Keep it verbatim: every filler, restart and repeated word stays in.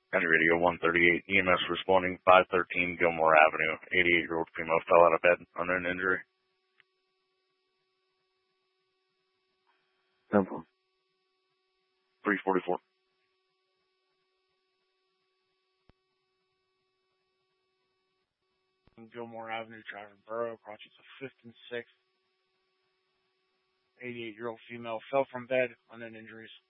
County Radio one thirty-eight, E M S responding, five thirteen Gilmore Avenue. eighty-eight-year-old female fell out of bed under an injury. Temple. three forty-four. Gilmore Avenue, driving Borough, approaches a fifth and sixth. eighty-eight-year-old female fell from bed on an injuries.